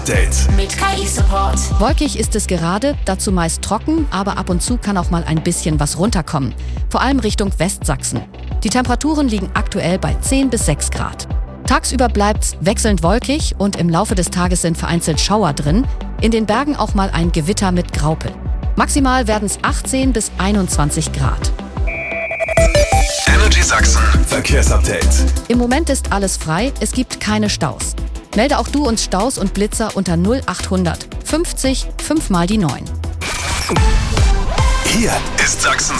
Date mit KI-Support. Wolkig ist es gerade, dazu meist trocken, aber ab und zu kann auch mal ein bisschen was runterkommen. Vor allem Richtung Westsachsen. Die Temperaturen liegen aktuell bei 10 bis 6 Grad. Tagsüber bleibt's wechselnd wolkig und im Laufe des Tages sind vereinzelt Schauer drin. In den Bergen auch mal ein Gewitter mit Graupel. Maximal werden es 18 bis 21 Grad. Energy Sachsen Verkehrsupdate. Im Moment ist alles frei, es gibt keine Staus. Melde auch du uns Staus und Blitzer unter 0800 50 5 mal die 9. Hier ist Sachsens